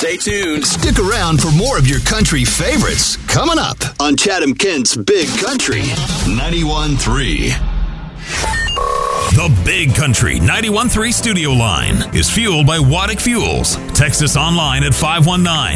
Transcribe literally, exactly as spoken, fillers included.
Stay tuned. Stick around for more of your country favorites coming up on Chatham Kent's Big Country ninety-one point three. The Big Country ninety-one point three studio line is fueled by Waddick Fuels. Text us online at five one nine